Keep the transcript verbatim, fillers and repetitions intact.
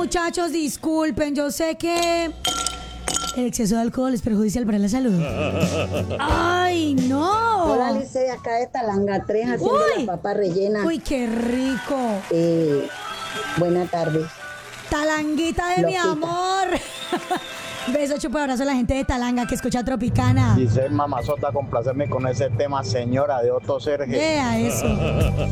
muchachos, disculpen, yo sé que el exceso de alcohol es perjudicial para la salud. ¡Ay, no! Hola, Lice, acá de Talanga tres haciendo Uy. la papa rellena. ¡Uy, qué rico! Eh, buenas tardes. Talanguita de mi Loquita. amor. Beso, chupo, abrazo a la gente de Talanga que escucha Tropicana. Dice mamazota, complacerme con ese tema, señora de Otto Sergio. Vea eso.